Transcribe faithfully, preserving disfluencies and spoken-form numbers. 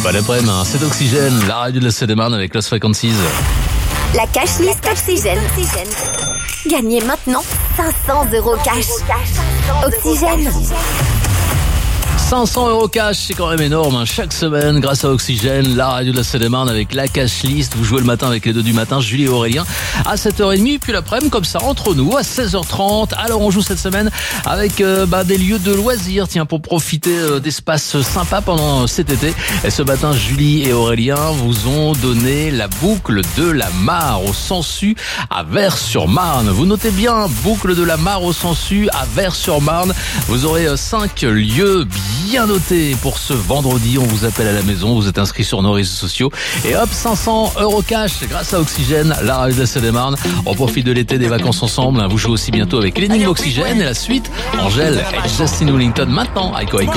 Bon après-midi, hein, c'est Oxygène, la radio de la Seine-et-Marne avec Lost Frequencies. La cash list Oxygène. Gagnez maintenant cinq cents euros cash. Oxygène. cinq cents euros cash, c'est quand même énorme, hein. Chaque semaine, grâce à Oxygène, la radio de la Seine-et-Marne avec la cash list. Vous jouez le matin avec les deux du matin, Julie et Aurélien, à sept heures trente, puis l'après-midi, comme ça, entre nous, à seize heures trente. Alors, on joue cette semaine avec euh, bah, des lieux de loisirs, tiens, pour profiter euh, d'espaces sympas pendant cet été. Et ce matin, Julie et Aurélien vous ont donné la boucle de la Mare au Sansu à Vers-sur-Marne. Vous notez bien, boucle de la Mare au Sansu à Vers-sur-Marne. Vous aurez euh, cinq lieux bien notés pour ce vendredi. On vous appelle à la maison, vous êtes inscrit sur nos réseaux sociaux. Et hop, cinq cents euros cash grâce à Oxygène, la radio de la Seine-et-Marne. On profite de l'été, des vacances ensemble. Vous jouez aussi bientôt avec l'énigme Oxygène et la suite, Angèle et Justin Wellington maintenant. Aiko Aiko.